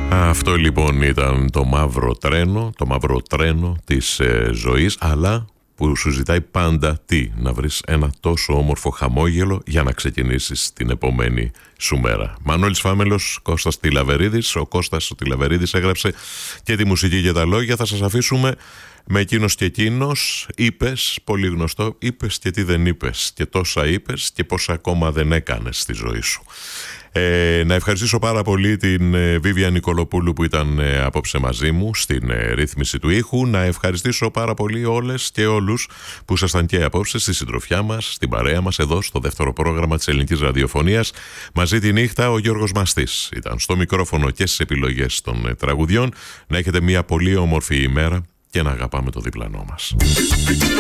Αυτό λοιπόν ήταν το μαύρο τρένο της ζωής, αλλά που σου ζητάει πάντα τι? Να βρεις ένα τόσο όμορφο χαμόγελο για να ξεκινήσεις την επομένη σου μέρα. Μανώλης Φάμελος, Κώστας Τηλαβερίδης. Ο Κώστας Τηλαβερίδης έγραψε και τη μουσική και τα λόγια. Θα σας αφήσουμε με εκείνος και εκείνος. Είπες, πολύ γνωστό, είπες και τι δεν είπες, και τόσα είπες και πόσα ακόμα δεν έκανες στη ζωή σου. Να ευχαριστήσω πάρα πολύ την Βίβια Νικολοπούλου που ήταν απόψε μαζί μου στην ρύθμιση του ήχου. Να ευχαριστήσω πάρα πολύ όλες και όλους που ήσασταν και απόψε στη συντροφιά μας, στην παρέα μας εδώ στο δεύτερο πρόγραμμα της ελληνικής ραδιοφωνίας. Μαζί τη νύχτα ο Γιώργος Μαστής ήταν στο μικρόφωνο και στις επιλογές των τραγουδιών. Να έχετε μια πολύ όμορφη ημέρα και να αγαπάμε το διπλανό μας.